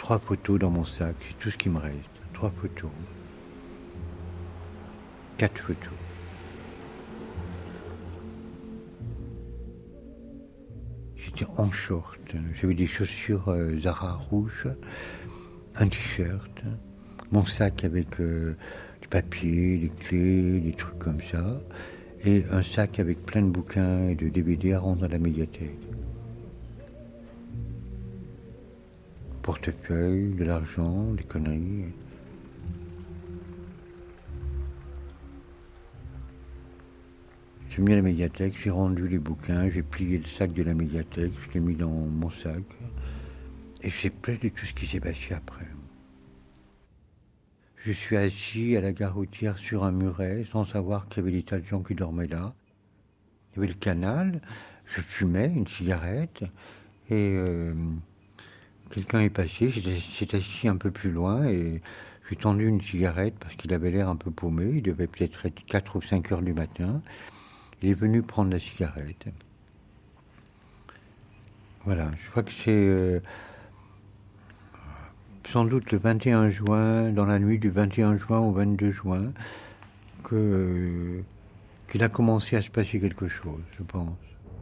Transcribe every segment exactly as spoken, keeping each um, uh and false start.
trois photos dans mon sac, c'est tout ce qui me reste. Trois photos. Quatre photos. J'étais en short. J'avais des chaussures euh, Zara rouges, un t-shirt, mon sac avec euh, du papier, des clés, des trucs comme ça, et un sac avec plein de bouquins et de D V D à rendre à la médiathèque. Portefeuille, de l'argent, des conneries. J'ai mis à la médiathèque, j'ai rendu les bouquins, j'ai plié le sac de la médiathèque, je l'ai mis dans mon sac. Et j'ai plein de tout ce qui s'est passé après. Je suis assis à la gare routière sur un muret sans savoir qu'il y avait des tas de gens qui dormaient là. Il y avait le canal, je fumais une cigarette et euh, quelqu'un est passé, s'est assis un peu plus loin et j'ai tendu une cigarette parce qu'il avait l'air un peu paumé, il devait peut-être être quatre ou cinq heures du matin. Il est venu prendre la cigarette. Voilà, je crois que c'est euh, sans doute le vingt et un juin, dans la nuit du vingt et un juin au vingt-deux juin, que, euh, qu'il a commencé à se passer quelque chose, je pense.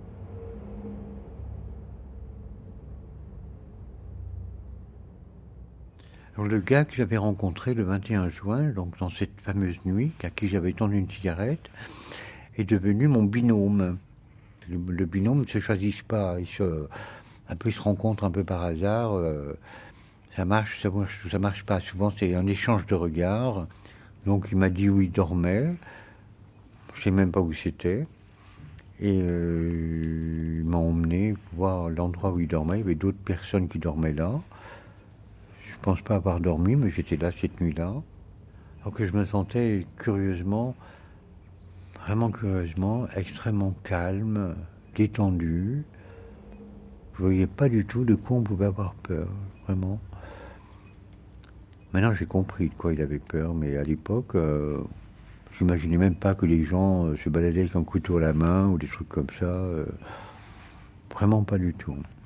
Alors le gars que j'avais rencontré le vingt et un juin, donc dans cette fameuse nuit, à qui j'avais tendu une cigarette, est devenu mon binôme. Le, le binôme ne se choisissent pas, ils se, un peu, ils se rencontrent un peu par hasard. Euh, ça marche, ça marche, ça marche pas. Souvent, c'est un échange de regards. Donc, il m'a dit où il dormait. Je sais même pas où c'était. Et euh, il m'a emmené voir l'endroit où il dormait. Il y avait d'autres personnes qui dormaient là. Je pense pas avoir dormi, mais j'étais là cette nuit-là. Alors que je me sentais curieusement, vraiment curieusement, extrêmement calme, détendu. Je voyais pas du tout de quoi on pouvait avoir peur, vraiment. Maintenant, j'ai compris de quoi il avait peur, mais à l'époque, euh, j'imaginais même pas que les gens euh, se baladaient avec un couteau à la main ou des trucs comme ça. Euh, vraiment pas du tout.